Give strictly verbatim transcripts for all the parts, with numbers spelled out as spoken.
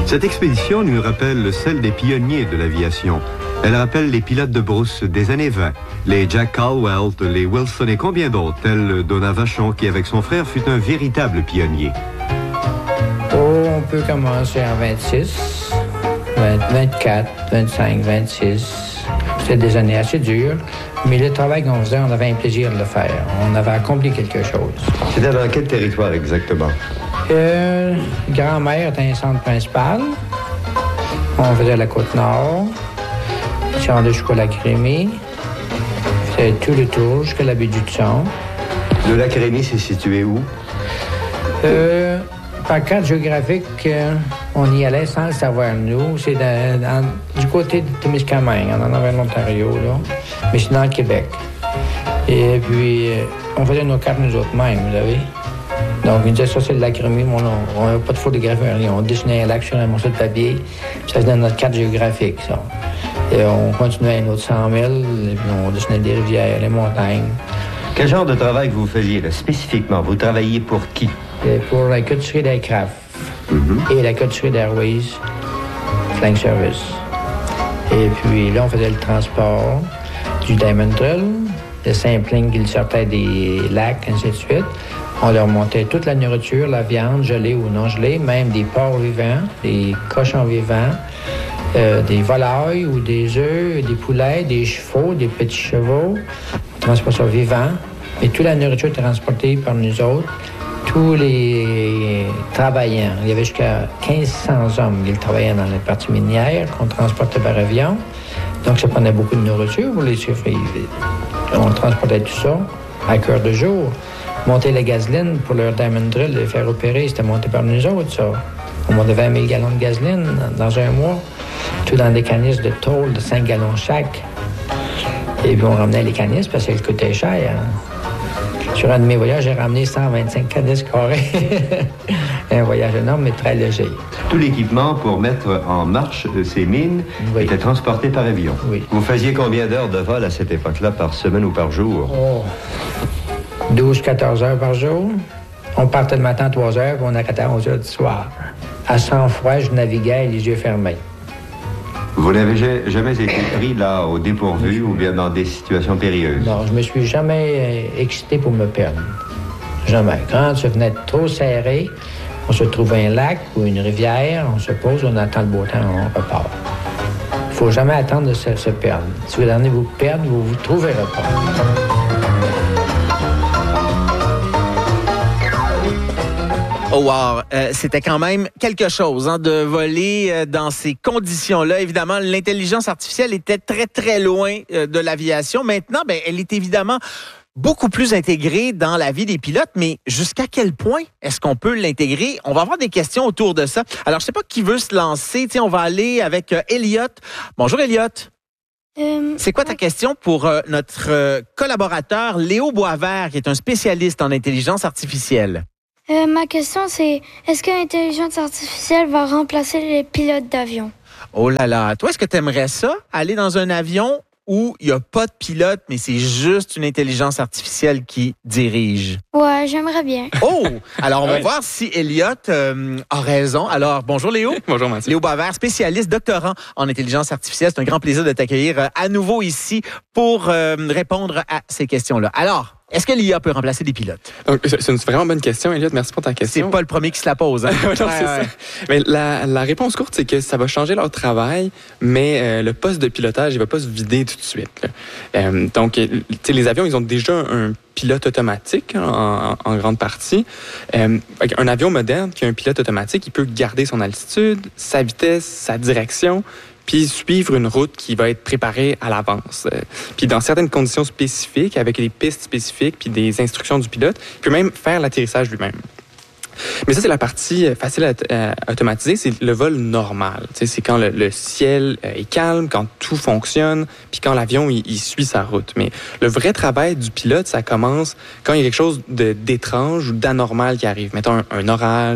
Cette expédition nous rappelle celle des pionniers de l'aviation. Elle rappelle les pilotes de brousse des années vingt, les Jack Caldwell, les Wilson et combien d'autres, tels Donat Vachon, qui avec son frère fut un véritable pionnier. Oh, on peut commencer en vingt-six, vingt, vingt-quatre, vingt-cinq, vingt-six. C'était des années assez dures, mais le travail qu'on faisait, on avait un plaisir de le faire. On avait accompli quelque chose. C'était dans quel territoire exactement? Euh, Grand-Mère était un centre principal. On faisait la Côte-Nord. Si on allait jusqu'au lac Rémy. C'était tout le tour jusqu'à la baie du Tson. Le lac Rémy, c'est situé où? Euh, par carte géographique, euh, on y allait sans le savoir, nous. C'est dans, dans, du côté de Témiscamingue, en envers l'Ontario, là. Mais c'est dans le Québec. Et puis, euh, on faisait nos cartes nous autres mêmes, vous savez. Donc, ils disaient, ça, c'est le lac Rémy, mais on n'avait pas de photographie, rien. On dessinait un lac sur un morceau de papier, puis ça, c'était notre carte géographique, ça. Et on continuait un autre cent mille, et puis on dessinait des rivières, les montagnes. Quel genre de travail vous faisiez, là, spécifiquement? Vous travailliez pour qui? Et pour la côtisserie d'Aircraft mm-hmm. et la côtisserie d'Airways, Flying Service. Et puis là, on faisait le transport du Diamond Drill, le sampling qui sortait des lacs, ainsi de suite. On leur montait toute la nourriture, la viande, gelée ou non gelée, même des porcs vivants, des cochons vivants, euh, des volailles ou des œufs, des poulets, des chevaux, des petits chevaux. On transportait ça vivant. Et toute la nourriture était transportée par nous autres. Tous les travaillants, il y avait jusqu'à quinze cents hommes qui travaillaient dans les parties minières qu'on transportait par avion. Donc, ça prenait beaucoup de nourriture pour les survivre. On transportait tout ça à cœur de jour. Monter la gasoline pour leur Diamond Drill, les faire opérer, c'était monté par nous autres, ça. On montait vingt mille gallons de gasoline dans un mois, tout dans des canisses de tôle de cinq gallons chaque. Et puis on ramenait les canisses parce qu'elles coûtaient cher. Sur un de mes voyages, j'ai ramené cent vingt-cinq canisses carrées. Un voyage énorme, mais très léger. Tout l'équipement pour mettre en marche ces mines oui. était transporté par avion. Oui. Vous faisiez combien d'heures de vol à cette époque-là, par semaine ou par jour? Oh. douze à quatorze heures par jour. On partait le matin à trois heures, puis on arrêtait à onze heures du soir. À sang-froid, je naviguais les yeux fermés. Vous n'avez jamais été pris là au dépourvu ou bien dans des situations périlleuses? Non, je me suis jamais excité pour me perdre. Jamais. Quand ça venait trop serré, on se trouve un lac ou une rivière, on se pose, on attend le beau temps, on repart. Il ne faut jamais attendre de se, se perdre. Si vous allez vous perdre, vous ne vous trouverez pas. Oh wow, euh, c'était quand même quelque chose hein, de voler euh, dans ces conditions-là. Évidemment, l'intelligence artificielle était très, très loin euh, de l'aviation. Maintenant, ben, elle est évidemment beaucoup plus intégrée dans la vie des pilotes, mais jusqu'à quel point est-ce qu'on peut l'intégrer? On va avoir des questions autour de ça. Alors, je sais pas qui veut se lancer. T'sais, on va aller avec euh, Elliot. Bonjour, Elliot. Euh, C'est quoi ta question pour euh, notre euh, collaborateur Léo Boisvert, qui est un spécialiste en intelligence artificielle? Euh, ma question, c'est est-ce que l'intelligence artificielle va remplacer les pilotes d'avion? Oh là là. Toi, est-ce que tu aimerais ça, aller dans un avion où il n'y a pas de pilote, mais c'est juste une intelligence artificielle qui dirige? Ouais, j'aimerais bien. Oh! Alors, on va ouais. voir si Elliot euh, a raison. Alors, bonjour Léo. Bonjour Mathieu. Léo Boisvert, spécialiste, doctorant en intelligence artificielle. C'est un grand plaisir de t'accueillir euh, à nouveau ici pour euh, répondre à ces questions-là. Alors, est-ce que l'I A peut remplacer des pilotes? Donc, c'est une vraiment bonne question, Elliot. Merci pour ta question. C'est pas le premier qui se la pose. Hein? non, ouais, c'est ouais. ça. Mais la, la réponse courte, c'est que ça va changer leur travail, mais euh, le poste de pilotage, il va pas se vider tout de suite. Là. Euh, donc, les avions, ils ont déjà un pilote automatique en, en, en grande partie. Euh, un avion moderne qui a un pilote automatique, il peut garder son altitude, sa vitesse, sa direction, puis suivre une route qui va être préparée à l'avance. Euh, puis dans certaines conditions spécifiques, avec des pistes spécifiques, puis des instructions du pilote, il peut même faire l'atterrissage lui-même. Mais ça, c'est la partie facile à, à automatiser, c'est le vol normal. Tu sais, c'est quand le, le ciel est calme, quand tout fonctionne, puis quand l'avion, il, il suit sa route. Mais le vrai travail du pilote, ça commence quand il y a quelque chose de, d'étrange ou d'anormal qui arrive. Mettons un, un orage,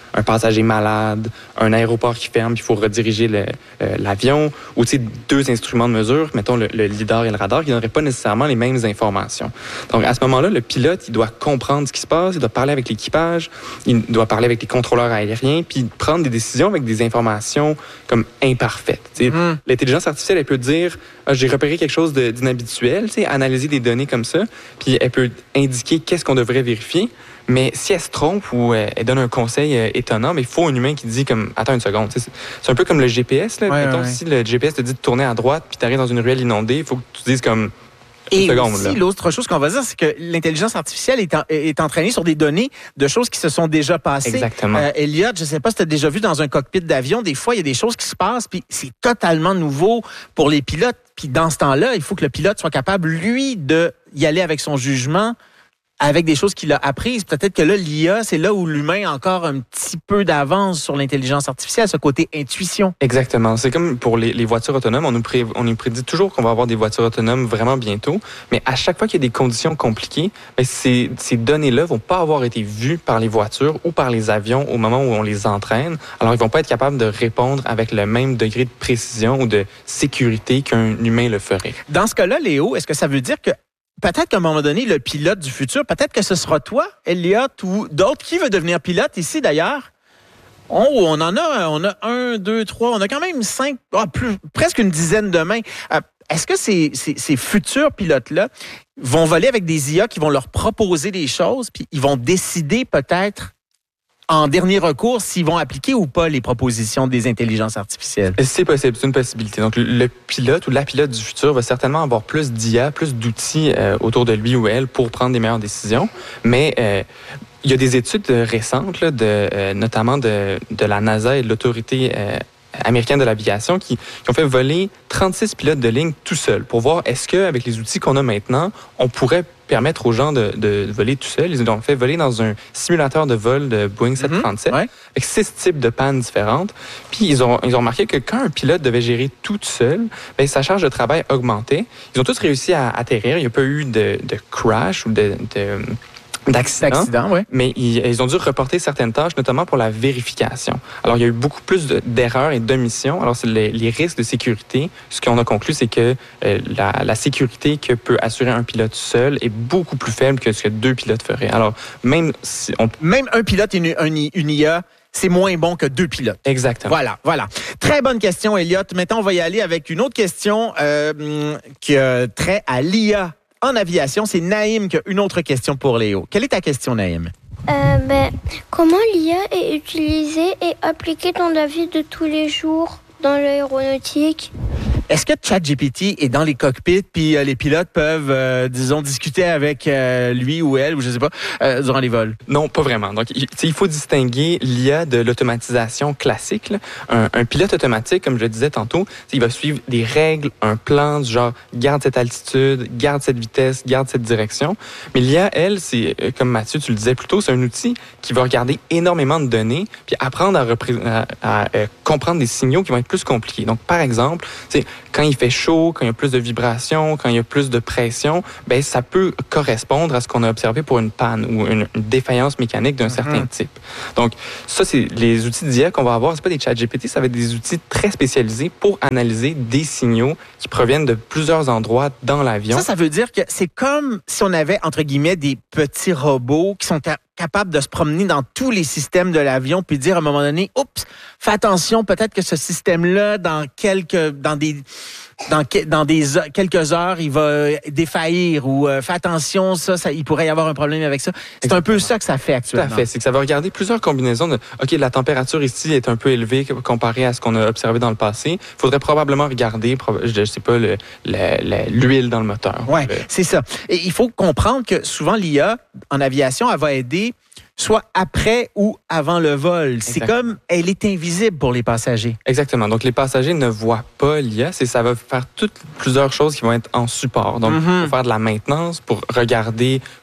un passager malade, un aéroport qui ferme, puis il faut rediriger le, euh, l'avion, ou tu sais, deux instruments de mesure, mettons le, le lidar et le radar, qui n'auraient pas nécessairement les mêmes informations. Donc, à ce moment-là, le pilote, il doit comprendre ce qui se passe, il doit parler avec l'équipage, il doit parler avec les contrôleurs aériens, puis prendre des décisions avec des informations comme imparfaites. Mm. L'intelligence artificielle, elle peut dire ah, j'ai repéré quelque chose de, d'inhabituel, analyser des données comme ça, puis elle peut indiquer qu'est-ce qu'on devrait vérifier. Mais si elle se trompe ou euh, elle donne un conseil euh, étonnant, mais il faut un humain qui dit comme attends une seconde. C'est, c'est un peu comme le G P S. Là. Ouais, Mettons, ouais. Si le G P S te dit de tourner à droite puis tu arrives dans une ruelle inondée, il faut que tu dises comme Et seconde, aussi, là. l'autre chose qu'on va dire, c'est que l'intelligence artificielle est, en, est entraînée sur des données de choses qui se sont déjà passées. Exactement. Euh, Elliot, je ne sais pas si tu as déjà vu dans un cockpit d'avion, des fois, il y a des choses qui se passent, puis c'est totalement nouveau pour les pilotes. Puis dans ce temps-là, il faut que le pilote soit capable, lui, de y aller avec son jugement, avec des choses qu'il a apprises. Peut-être que là, l'I A, c'est là où l'humain a encore un petit peu d'avance sur l'intelligence artificielle, ce côté intuition. Exactement. C'est comme pour les, les voitures autonomes. On nous, pré, on nous prédit toujours qu'on va avoir des voitures autonomes vraiment bientôt. Mais à chaque fois qu'il y a des conditions compliquées, bien, ces, ces données-là vont pas avoir été vues par les voitures ou par les avions au moment où on les entraîne. Alors, ils vont pas être capables de répondre avec le même degré de précision ou de sécurité qu'un humain le ferait. Dans ce cas-là, Léo, est-ce que ça veut dire que peut-être qu'à un moment donné, le pilote du futur, peut-être que ce sera toi, Elliot, ou d'autres. Qui veut devenir pilote ici, d'ailleurs? Oh, on en a, on a un, deux, trois, on a quand même cinq, oh, plus, presque une dizaine de mains. Euh, est-ce que ces, ces, ces futurs pilotes-là vont voler avec des I A qui vont leur proposer des choses, puis ils vont décider peut-être en dernier recours, s'ils vont appliquer ou pas les propositions des intelligences artificielles? C'est possible, c'est une possibilité. Donc, le pilote ou la pilote du futur va certainement avoir plus d'I A, plus d'outils euh, autour de lui ou elle pour prendre des meilleures décisions. Mais euh, il y a des études récentes, là, de, euh, notamment de, de la NASA et de l'autorité euh, américaine de l'aviation qui, qui ont fait voler trente-six pilotes de ligne tout seuls pour voir est-ce qu'avec les outils qu'on a maintenant, on pourrait permettre aux gens de, de voler tout seuls. Ils ont fait voler dans un simulateur de vol de Boeing sept cent trente-sept mm-hmm, ouais. avec six types de pannes différentes. Puis ils ont, ils ont remarqué que quand un pilote devait gérer tout seul, bien, sa charge de travail augmentait. Ils ont tous réussi à atterrir. Il n'y a pas eu de, de crash ou de... de d'accident, D'accident, ouais. mais ils, ils ont dû reporter certaines tâches, notamment pour la vérification. Alors, il y a eu beaucoup plus de, d'erreurs et d'omissions. Alors, c'est les, les risques de sécurité. Ce qu'on a conclu, c'est que euh, la, la sécurité que peut assurer un pilote seul est beaucoup plus faible que ce que deux pilotes feraient. Alors, même si on... Même un pilote et une, une, une I A, c'est moins bon que deux pilotes. Exactement. Voilà, voilà. Très bonne question, Elliot. Maintenant, on va y aller avec une autre question euh, qui a trait à l'I A. En aviation, c'est Naïm qui a une autre question pour Léo. Quelle est ta question, Naïm? Euh, ben, comment l'I A est utilisée et appliquée dans la vie de tous les jours dans l'aéronautique? Est-ce que ChatGPT est dans les cockpits puis euh, les pilotes peuvent, euh, disons, discuter avec euh, lui ou elle, ou je sais pas, euh, durant les vols? Non, pas vraiment. Donc, il, il faut distinguer l'I A de l'automatisation classique. Un, un pilote automatique, comme je le disais tantôt, il va suivre des règles, un plan du genre garde cette altitude, garde cette vitesse, garde cette direction. Mais l'I A, elle, c'est, comme Mathieu, tu le disais plus tôt, c'est un outil qui va regarder énormément de données puis apprendre à, repré- à, à, à comprendre des signaux qui vont être plus compliqués. Donc, par exemple, c'est quand il fait chaud, quand il y a plus de vibrations, quand il y a plus de pression, ben ça peut correspondre à ce qu'on a observé pour une panne ou une, une défaillance mécanique d'un mm-hmm. certain type. Donc, ça, c'est les outils d'I A qu'on va avoir. C'est pas des ChatGPT, ça va être des outils très spécialisés pour analyser des signaux qui proviennent de plusieurs endroits dans l'avion. Ça, ça veut dire que c'est comme si on avait, entre guillemets, des petits robots qui sont capables de se promener dans tous les systèmes de l'avion puis dire à un moment donné, oups, fais attention, peut-être que ce système-là, dans quelques, dans des, dans, dans des quelques heures, il va défaillir ou euh, fais attention, ça, ça, il pourrait y avoir un problème avec ça. C'est Exactement. Un peu ça que ça fait actuellement. Tout à fait. C'est que ça va regarder plusieurs combinaisons de, OK, la température ici est un peu élevée comparée à ce qu'on a observé dans le passé. Il faudrait probablement regarder, je sais pas, le, le, le, l'huile dans le moteur. Oui, c'est ça. Et il faut comprendre que souvent, l'I A, en aviation, elle va aider soit après ou avant le vol. Exactement. C'est comme, elle est invisible pour les passagers. Exactement. Donc, les passagers ne voient pas l'I A. C'est, ça va faire toutes plusieurs choses qui vont être en support. Donc, mm-hmm. pour faire de la maintenance, pour regarder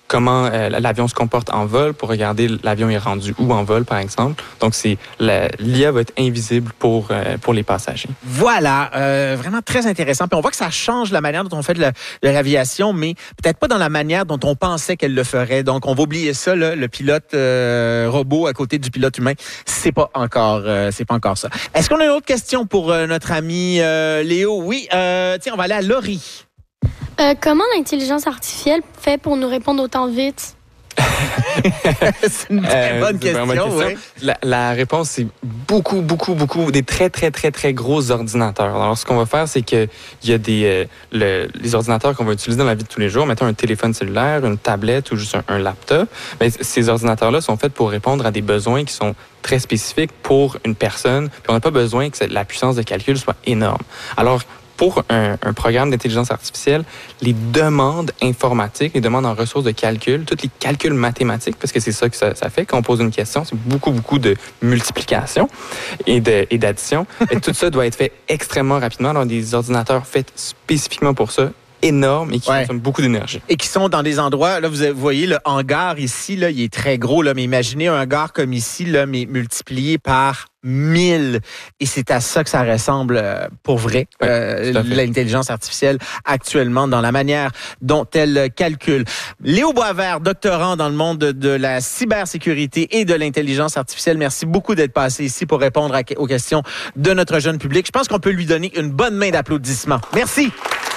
comment euh, l'avion se comporte en vol, pour regarder l'avion est rendu où en vol, par exemple. Donc, c'est l'I A va être invisible pour, euh, pour les passagers. Voilà, euh, vraiment très intéressant. Puis on voit que ça change la manière dont on fait de, la, de l'aviation, mais peut-être pas dans la manière dont on pensait qu'elle le ferait. Donc, on va oublier ça, là, le pilote euh, robot à côté du pilote humain. C'est pas encore, euh, c'est pas encore ça. Est-ce qu'on a une autre question pour euh, notre ami euh, Léo? Oui, euh, tiens, on va aller à Laurie. Euh, comment l'intelligence artificielle fait pour nous répondre autant vite? C'est une très euh, bonne question. question. Ouais. La, la réponse, c'est beaucoup, beaucoup, beaucoup, des très, très, très, très gros ordinateurs. Alors, ce qu'on va faire, c'est qu'il y a des euh, le, les ordinateurs qu'on va utiliser dans la vie de tous les jours. Mettons un téléphone cellulaire, une tablette ou juste un, un laptop. Mais ces ordinateurs-là sont faits pour répondre à des besoins qui sont très spécifiques pour une personne. Puis on n'a pas besoin que la puissance de calcul soit énorme. Alors, pour un, un programme d'intelligence artificielle, les demandes informatiques, les demandes en ressources de calcul, tous les calculs mathématiques, parce que c'est ça que ça, ça fait quand on pose une question, c'est beaucoup, beaucoup de multiplication et, de, et d'addition. Et tout ça doit être fait extrêmement rapidement. Alors, des ordinateurs faits spécifiquement pour ça, énormes et qui ouais. consomment beaucoup d'énergie. Et qui sont dans des endroits, là, vous voyez le hangar ici, là, il est très gros, là, mais imaginez un hangar comme ici, là, mais multiplié par mille. Et c'est à ça que ça ressemble euh, pour vrai, ouais, euh, l'intelligence artificielle actuellement dans la manière dont elle calcule. Léo Boisvert, doctorant dans le monde de, de la cybersécurité et de l'intelligence artificielle, merci beaucoup d'être passé ici pour répondre à, aux questions de notre jeune public. Je pense qu'on peut lui donner une bonne main d'applaudissements. Merci.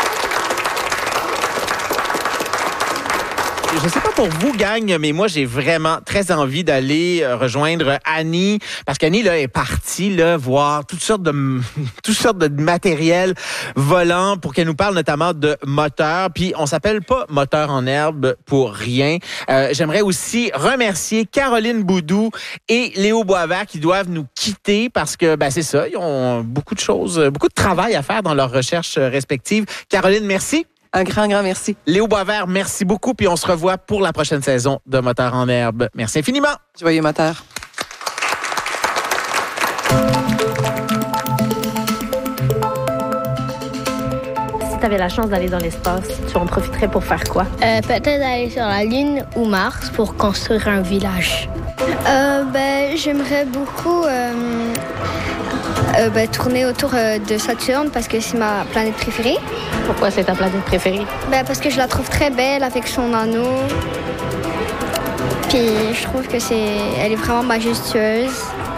Je sais pas pour vous, gang, mais moi, j'ai vraiment très envie d'aller rejoindre Annie, parce qu'Annie, là, est partie, là, voir toutes sortes de, toutes sortes de matériel volant pour qu'elle nous parle notamment de moteurs. Puis, on s'appelle pas Moteur en herbe pour rien. Euh, j'aimerais aussi remercier Caroline Boudou et Léo Boisvert qui doivent nous quitter parce que, ben, c'est ça, ils ont beaucoup de choses, beaucoup de travail à faire dans leurs recherches respectives. Caroline, merci. Un grand, grand merci. Léo Boisvert, merci beaucoup. Puis on se revoit pour la prochaine saison de Moteur en herbe. Merci infiniment. Joyeux moteur. Si tu avais la chance d'aller dans l'espace, tu en profiterais pour faire quoi? Euh, peut-être aller sur la Lune ou Mars pour construire un village. Euh, ben, j'aimerais beaucoup... Euh... Euh, ben, tourner autour euh, de Saturne parce que c'est ma planète préférée. Pourquoi c'est ta planète préférée? Ben, parce que je la trouve très belle avec son anneau. Puis je trouve que c'est, elle est vraiment majestueuse.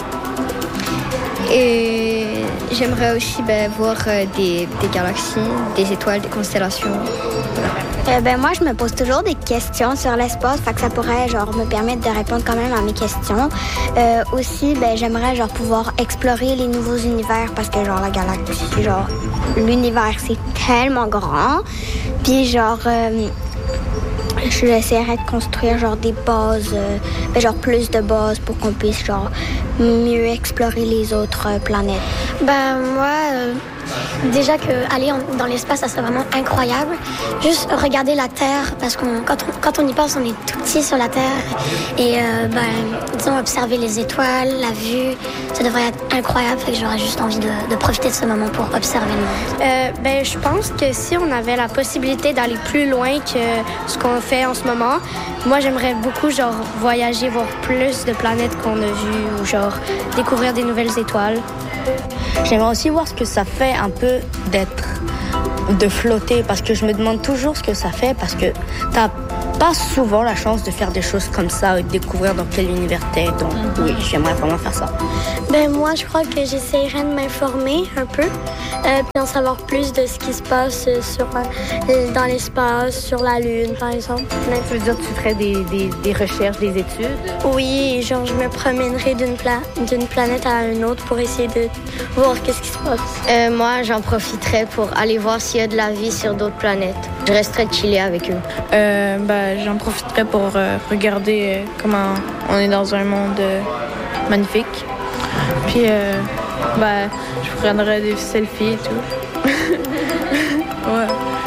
Et j'aimerais aussi ben, voir euh, des, des galaxies, des étoiles, des constellations. Euh, ben moi, je me pose toujours des questions sur l'espace, fait que ça pourrait genre me permettre de répondre quand même à mes questions. Euh, aussi, ben j'aimerais genre pouvoir explorer les nouveaux univers parce que genre la galaxie, genre l'univers c'est tellement grand. Puis genre euh, j'essaierais de construire genre des bases, euh, ben, genre plus de bases pour qu'on puisse genre mieux explorer les autres euh, planètes. Ben moi. Euh... Déjà qu'aller dans l'espace, ça serait vraiment incroyable. Juste regarder la Terre, parce que quand on, quand on y pense, on est tout petit sur la Terre. Et euh, ben, disons, observer les étoiles, la vue, ça devrait être incroyable. Fait que j'aurais juste envie de, de profiter de ce moment pour observer le monde. Euh, ben, je pense que si on avait la possibilité d'aller plus loin que ce qu'on fait en ce moment, moi, j'aimerais beaucoup genre voyager, voir plus de planètes qu'on a vues, ou genre découvrir des nouvelles étoiles. J'aimerais aussi voir ce que ça fait un peu d'être, de flotter, parce que je me demande toujours ce que ça fait, parce que t'as pas souvent la chance de faire des choses comme ça et de découvrir dans quel univers t'es. Donc oui, j'aimerais vraiment faire ça. Ben moi, je crois que j'essaierais de m'informer un peu, euh, puis en savoir plus de ce qui se passe sur, euh, dans l'espace, sur la Lune, par exemple. Tu veux dire que tu ferais des, des, des recherches, des études? Oui, genre je me promènerais d'une, pla- d'une planète à une autre pour essayer de voir qu'est-ce qui se passe. Euh, moi, j'en profiterais pour aller voir s'il y a de la vie sur d'autres planètes. Je resterais chiller avec eux. Euh, ben, j'en profiterais pour euh, regarder euh, comment on est dans un monde euh, magnifique. Puis, euh, ben, je prendrais des selfies et tout. Ouais.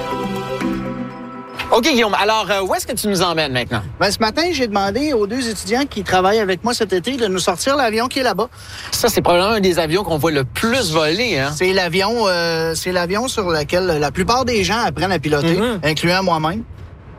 OK, Guillaume. Alors, euh, où est-ce que tu nous emmènes maintenant? Ben, ce matin, j'ai demandé aux deux étudiants qui travaillent avec moi cet été de nous sortir l'avion qui est là-bas. Ça, c'est probablement un des avions qu'on voit le plus voler, hein? C'est l'avion, euh, c'est l'avion sur lequel la plupart des gens apprennent à piloter, mm-hmm. incluant moi-même.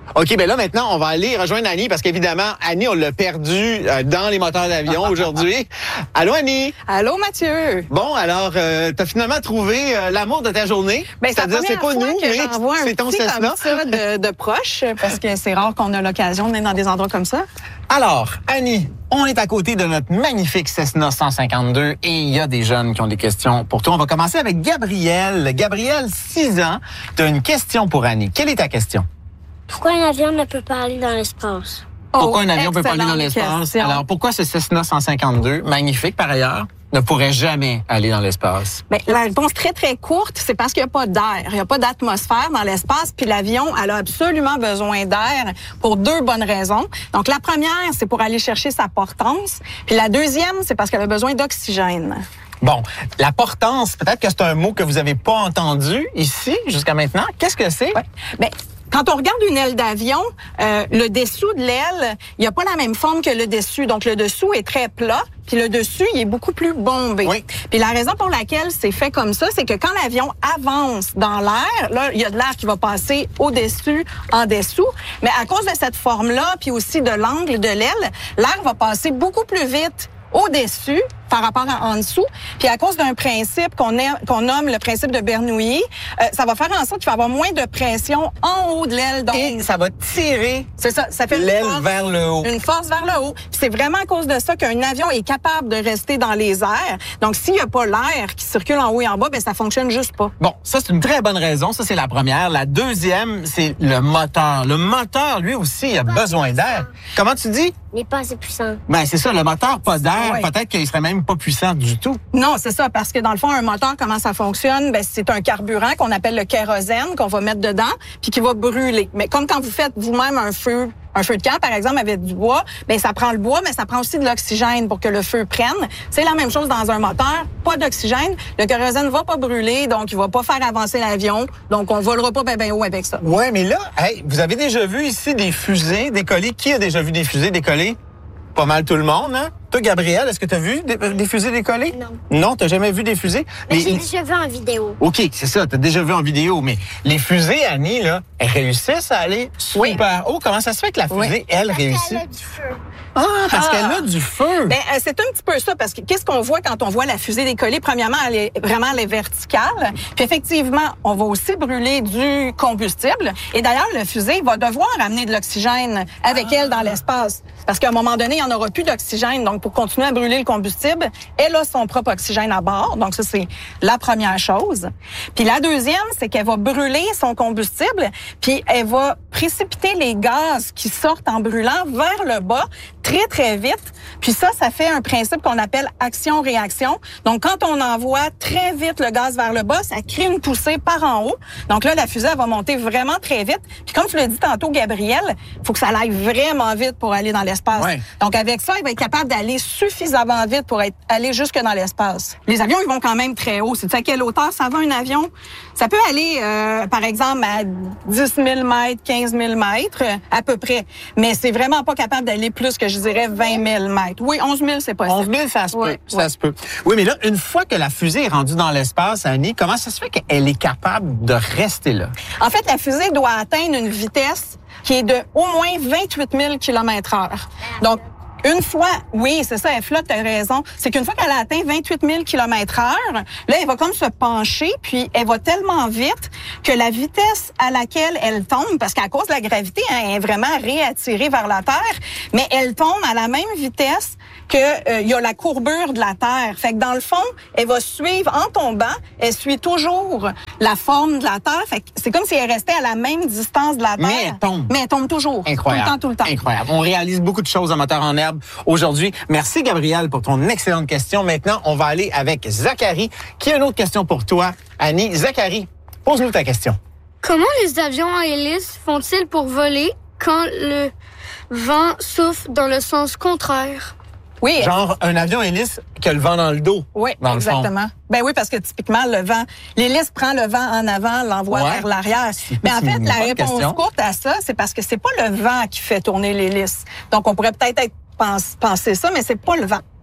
OK, bien là, maintenant, on va aller rejoindre Annie parce qu'évidemment, Annie, on l'a perdu euh, dans les moteurs d'avion aujourd'hui. Allô, Annie? Allô, Mathieu? Bon, alors, euh, t'as finalement trouvé euh, l'amour de ta journée. Ben, c'est-à-dire, c'est pas nous, mais c'est ton Cessna. Ça de, de proche, parce que c'est rare qu'on a l'occasion d'être dans des endroits comme ça. Alors, Annie, on est à côté de notre magnifique Cessna cent cinquante-deux et il y a des jeunes qui ont des questions pour toi. On va commencer avec Gabrielle. Gabrielle, six ans, tu as une question pour Annie. Quelle est ta question? Pourquoi un avion ne peut pas aller dans l'espace? Pourquoi Oh, un avion peut pas aller dans l'espace? Question. Alors, pourquoi ce Cessna cent cinquante-deux, magnifique par ailleurs, ne pourrait jamais aller dans l'espace? Bien, la réponse très, très courte, c'est parce qu'il n'y a pas d'air. Il n'y a pas d'atmosphère dans l'espace, puis l'avion, elle a absolument besoin d'air pour deux bonnes raisons. Donc, la première, c'est pour aller chercher sa portance. Puis la deuxième, c'est parce qu'elle a besoin d'oxygène. Bon, la portance, peut-être que c'est un mot que vous avez pas entendu ici jusqu'à maintenant. Qu'est-ce que c'est? Ouais. Bien, quand on regarde une aile d'avion, euh, le dessous de l'aile, il n'y a pas la même forme que le dessus. Donc, le dessous est très plat, puis le dessus, il est beaucoup plus bombé. Oui. Puis la raison pour laquelle c'est fait comme ça, c'est que quand l'avion avance dans l'air, là, il y a de l'air qui va passer au-dessus, en dessous. Mais à cause de cette forme-là, puis aussi de l'angle de l'aile, l'air va passer beaucoup plus vite au-dessus par rapport à en dessous. Puis à cause d'un principe qu'on qu'on nomme le principe de Bernoulli, euh, ça va faire en sorte qu'il va y avoir moins de pression en haut de l'aile. Donc, et ça va tirer c'est ça, ça fait l'aile vers le haut. Une force vers le haut. Puis c'est vraiment à cause de ça qu'un avion est capable de rester dans les airs. Donc s'il n'y a pas l'air qui circule en haut et en bas, ben ça fonctionne juste pas. Bon, ça c'est une très bonne raison. Ça c'est la première. La deuxième, c'est le moteur. Le moteur, lui aussi, il a besoin d'air. Comment tu dis? Il n'est pas assez puissant. Ben c'est ça, le moteur, pas d'air. Ouais. Peut-être qu'il serait même pas puissant du tout. Non, c'est ça, parce que dans le fond, un moteur, comment ça fonctionne? Ben, c'est un carburant qu'on appelle le kérosène qu'on va mettre dedans, puis qui va brûler. Mais comme quand vous faites vous-même un feu, un feu de camp, par exemple, avec du bois, ben ça prend le bois, mais ça prend aussi de l'oxygène pour que le feu prenne. C'est la même chose dans un moteur, pas d'oxygène, le kérosène va pas brûler, donc il va pas faire avancer l'avion, donc on volera pas ben, ben haut avec ça. Ouais, mais là, hey, vous avez déjà vu ici des fusées décoller? Qui a déjà vu des fusées décoller? Pas mal tout le monde, hein? Toi, Gabrielle, est-ce que tu as vu des, des fusées décoller? Non. Non, t'as jamais vu des fusées? Mais, mais j'ai il... déjà vu en vidéo. OK, c'est ça, t'as déjà vu en vidéo, mais les fusées, Annie, là, elles réussissent à aller super oui. haut. Comment ça se fait que la fusée, oui. elle, Parce réussit? qu'elle a du feu. Ah, parce Ah. qu'elle a du feu! Ben, euh, c'est un petit peu ça, parce que qu'est-ce qu'on voit quand on voit la fusée décoller? Premièrement, elle est vraiment elle est verticale. Puis effectivement, on va aussi brûler du combustible. Et d'ailleurs, la fusée va devoir amener de l'oxygène avec elle dans l'espace. Parce qu'à un moment donné, il n'y en aura plus d'oxygène. Donc, pour continuer à brûler le combustible, elle a son propre oxygène à bord. Donc, ça, c'est la première chose. Puis la deuxième, c'est qu'elle va brûler son combustible, puis elle va précipiter les gaz qui sortent en brûlant vers le bas très, très vite. Puis ça, ça fait un principe qu'on appelle action-réaction. Donc, quand on envoie très vite le gaz vers le bas, ça crée une poussée par en haut. Donc là, la fusée, elle va monter vraiment très vite. Puis comme tu l'as dit tantôt, Gabrielle, il faut que ça aille vraiment vite pour aller dans l'espace. Ouais. Donc, avec ça, il va être capable d'aller suffisamment vite pour être, aller jusque dans l'espace. Les avions, ils vont quand même très haut. C'est à quelle hauteur ça va, un avion? Ça peut aller, euh, par exemple, à dix mille mètres, quinze mille mètres, à peu près. Mais c'est vraiment pas capable d'aller plus que, je dirais, vingt mille mètres. Oui, onze mille, c'est possible. onze mille, ça se Oui, peut. Ça oui. se peut. Oui, mais là, une fois que la fusée est rendue dans l'espace, Annie, comment ça se fait qu'elle est capable de rester là? En fait, la fusée doit atteindre une vitesse qui est de au moins vingt-huit mille kilomètres heure. Donc, une fois, oui, c'est ça, elle flotte, t'as raison. C'est qu'une fois qu'elle a atteint vingt-huit mille kilomètres heure, là, elle va comme se pencher, puis elle va tellement vite que la vitesse à laquelle elle tombe, parce qu'à cause de la gravité, hein, elle est vraiment réattirée vers la Terre, mais elle tombe à la même vitesse que euh, il y a la courbure de la Terre. Fait que dans le fond, elle va suivre, en tombant, elle suit toujours la forme de la Terre. Fait que c'est comme si elle restait à la même distance de la Terre. Mais elle tombe. Mais elle tombe toujours. Incroyable. Tout le temps, tout le temps. Incroyable. On réalise beaucoup de choses en moteur en herbe aujourd'hui. Merci, Gabrielle, pour ton excellente question. Maintenant, on va aller avec Zachary, qui a une autre question pour toi. Annie, Zachary, pose-nous ta question. Comment les avions à hélice font-ils pour voler quand le vent souffle dans le sens contraire? Oui. Genre un avion hélice qui a le vent dans le dos. Oui, dans le fond. exactement. Ben oui, parce que typiquement, le vent, l'hélice prend le vent en avant, l'envoie Ouais. vers l'arrière. Mais en C'est fait, une la bonne réponse question. courte à ça, c'est parce que c'est pas le vent qui fait tourner l'hélice. Donc, on pourrait peut-être être pense- penser ça, mais c'est pas le vent.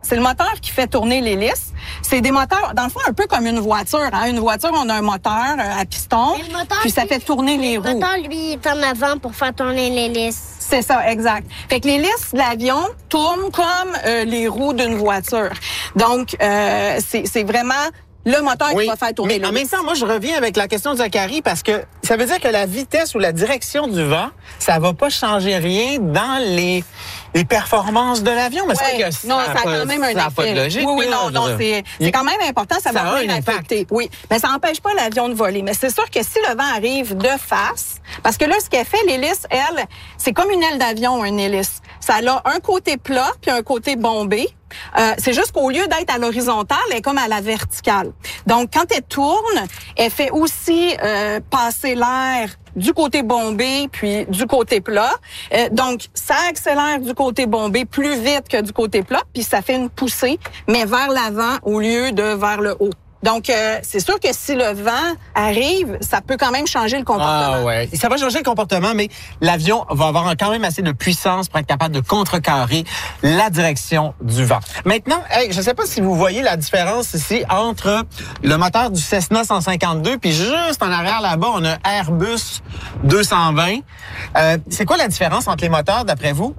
C'est le moteur qui fait tourner l'hélice. C'est des moteurs, dans le fond, un peu comme une voiture. Hein? Une voiture, on a un moteur à piston, moteur, puis ça fait tourner les roues. Le moteur, lui, est en avant pour faire tourner l'hélice. C'est ça, exact. Fait que l'hélice de l'avion tourne comme euh, les roues d'une voiture. Donc, euh, c'est, c'est vraiment le moteur oui, qui va faire tourner mais l'hélice. En même temps, moi, je reviens avec la question de Zachary parce que ça veut dire que la vitesse ou la direction du vent, ça va pas changer rien dans les, les performances de l'avion. Mais ouais, c'est vrai que non, ça ça a quand même un effet. Ça n'a pas de logique. Oui, oui, là, non, non, c'est, c'est quand même important. Ça, ça va a rien un impact. affecter. Oui, mais ça n'empêche pas l'avion de voler. Mais c'est sûr que si le vent arrive de face, parce que là, ce qu'elle fait, l'hélice, elle, c'est comme une aile d'avion, une hélice. Ça a un côté plat puis un côté bombé. Euh, c'est juste qu'au lieu d'être à l'horizontale, elle est comme à la verticale. Donc, quand elle tourne, elle fait aussi euh, passer l'air du côté bombé puis du côté plat. Euh, donc, ça accélère du côté bombé plus vite que du côté plat, puis ça fait une poussée, mais vers l'avant au lieu de vers le haut. Donc, euh, c'est sûr que si le vent arrive, ça peut quand même changer le comportement. Ah ouais, ça va changer le comportement, mais l'avion va avoir quand même assez de puissance pour être capable de contrecarrer la direction du vent. Maintenant, hey, je ne sais pas si vous voyez la différence ici entre le moteur du Cessna cent cinquante-deux, puis juste en arrière là-bas, on a Airbus deux cent vingt. Euh, c'est quoi la différence entre les moteurs, d'après vous?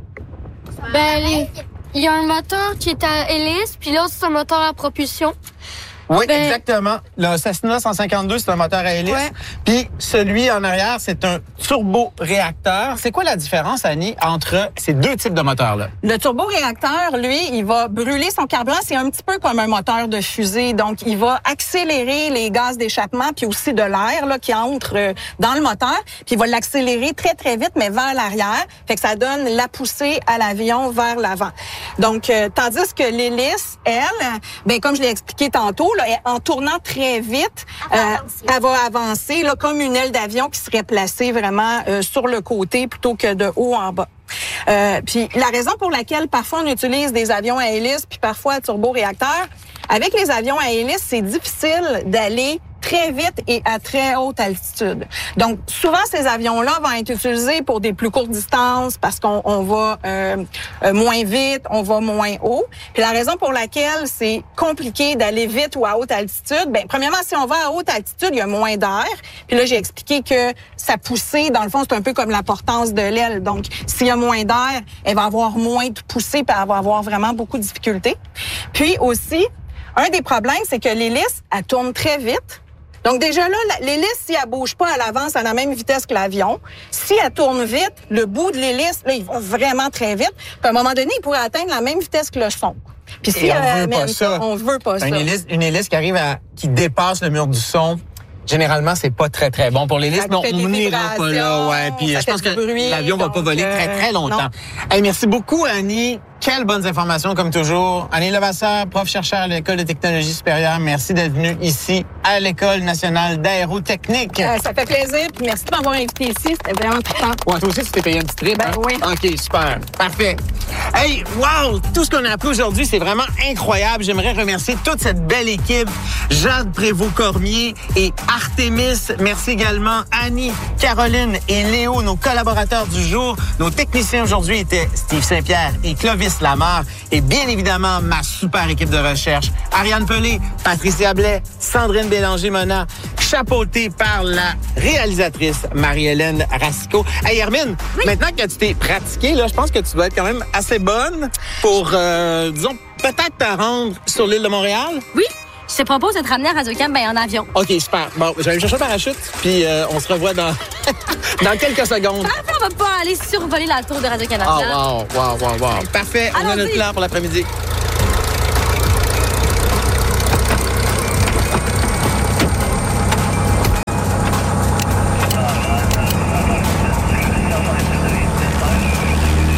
Ben, il y a un moteur qui est à hélice, puis l'autre, c'est un moteur à propulsion. Oui, ben, exactement. Le Cessna cent cinquante-deux, c'est un moteur à hélice. Ouais. Puis celui en arrière, c'est un turboréacteur. C'est quoi la différence, Annie, entre ces deux types de moteurs-là? Le turboréacteur, lui, il va brûler son carburant. C'est un petit peu comme un moteur de fusée. Donc, il va accélérer les gaz d'échappement puis aussi de l'air là qui entre dans le moteur. Puis il va l'accélérer très, très vite, mais vers l'arrière. Fait que ça donne la poussée à l'avion vers l'avant. Donc, euh, tandis que l'hélice, elle, ben comme je l'ai expliqué tantôt, là, en tournant très vite, euh, elle va avancer là, comme une aile d'avion qui serait placée vraiment euh, sur le côté plutôt que de haut en bas. Euh, puis la raison pour laquelle parfois on utilise des avions à hélice puis parfois à turboréacteur, avec les avions à hélice, c'est difficile d'aller très vite et à très haute altitude. Donc, souvent, ces avions-là vont être utilisés pour des plus courtes distances parce qu'on on va euh, euh, moins vite, on va moins haut. Puis la raison pour laquelle c'est compliqué d'aller vite ou à haute altitude, ben premièrement, si on va à haute altitude, il y a moins d'air. Puis là, j'ai expliqué que sa poussée, dans le fond, c'est un peu comme la portance de l'aile. Donc, s'il y a moins d'air, elle va avoir moins de poussée puis elle va avoir vraiment beaucoup de difficultés. Puis aussi, un des problèmes, c'est que l'hélice, elle tourne très vite. Donc déjà là, l'hélice, si elle bouge pas à l'avance à la même vitesse que l'avion, si elle tourne vite, le bout de l'hélice, là, il va vraiment très vite. Puis à un moment donné, il pourrait atteindre la même vitesse que le son. Puis si Et on euh, veut pas même ça. ça, on veut pas ça. Une hélice, une hélice qui arrive à, qui dépasse le mur du son. Généralement, c'est pas très, très bon pour l'hélice, Ça mais on fait des n'ira pas là. Ouais. Puis ça je pense fait que du bruit, l'avion va pas donc, voler très, très longtemps. non. Hey, merci beaucoup, Annie. Quelles bonnes informations, comme toujours. Annie Levasseur, prof-chercheur à l'École de technologie supérieure. Merci d'être venue ici à l'École nationale d'aérotechnique. Euh, ça fait plaisir. Puis merci de m'avoir invité ici. C'était vraiment trippant. Ouais, toi aussi, tu t'es payé un petit trip. Ben hein? oui. OK, super. Parfait. Hey, wow! Tout ce qu'on a appris aujourd'hui, c'est vraiment incroyable. J'aimerais remercier toute cette belle équipe. Jade Prévost-Cormier et Artémis. Merci également Annie, Caroline et Léo, nos collaborateurs du jour. Nos techniciens aujourd'hui étaient Steve Saint-Pierre et Clovis Lamarre. Et bien évidemment, ma super équipe de recherche. Ariane Pelé, Patricia Blais, Sandrine Bélanger-Mona, chapeautée par la réalisatrice Marie-Hélène Racicot. Hey Hermine, oui. Maintenant que tu t'es pratiquée, là, je pense que tu dois être quand même assez bonne pour, euh, disons, peut-être te rendre sur l'île de Montréal. Oui. Je te propose de te ramener à Radio-Can ben, en avion. OK, super. Bon, je vais aller chercher un parachute, puis euh, on se revoit dans, dans quelques secondes. Ah, on va pas aller survoler la tour de Radio-Canada. Oh, wow, wow, wow, wow. Parfait, on a notre plan pour l'après-midi.